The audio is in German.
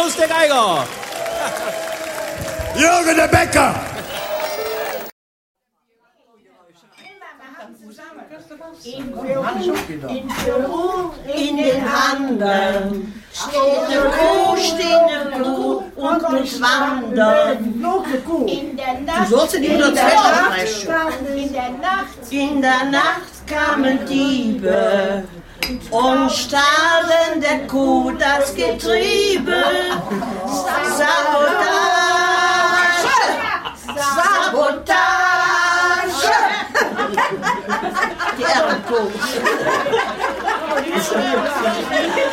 Klaus der Geiger. Jürgen der Bäcker. In Peru, in den Anden, steht eine Kuh und muss wandern. In der Nacht, in der Nacht kamen Diebe und stahlen der Kuh das Getriebe. Sabotage, Sabotage. Die Ehrenkuh.